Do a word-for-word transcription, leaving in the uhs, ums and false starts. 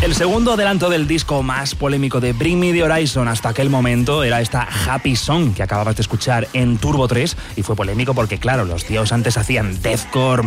El segundo adelanto del disco más polémico de Bring Me The Horizon hasta aquel momento era esta Happy Song que acababas de escuchar en Turbo tres, y fue polémico porque, claro, los tíos antes hacían deathcore,